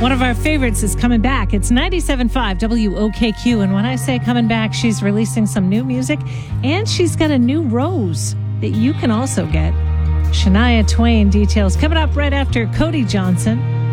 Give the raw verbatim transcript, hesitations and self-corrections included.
One of our favorites is coming back. It's ninety-seven point five W O K Q. And when I say coming back, she's releasing some new music and she's got a new rose that you can also get. Shania Twain details coming up right after Cody Johnson.